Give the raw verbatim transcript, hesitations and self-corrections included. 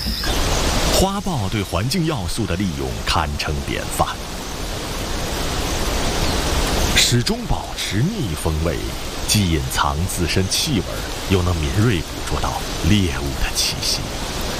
花豹对环境要素的利用堪称典范，始终保持蜜风味，既隐藏自身气味，又能敏锐捕捉到猎物的气息。